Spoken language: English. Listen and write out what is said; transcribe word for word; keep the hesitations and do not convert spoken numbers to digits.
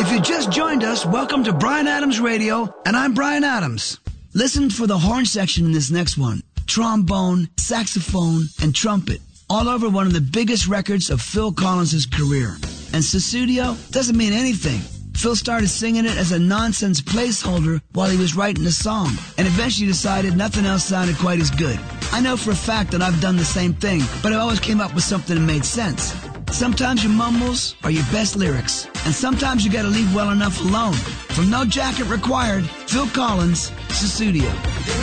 If you just joined us, welcome to Bryan Adams Radio, and I'm Bryan Adams. Listen for the horn section in this next one. Trombone, saxophone, and trumpet, all over one of the biggest records of Phil Collins' career. And Sussudio doesn't mean anything. Phil started singing it as a nonsense placeholder while he was writing the song, and eventually decided nothing else sounded quite as good. I know for a fact that I've done the same thing, but I always came up with something that made sense. Sometimes your mumbles are your best lyrics, and sometimes you gotta leave well enough alone. From No Jacket Required, Phil Collins, Sussudio.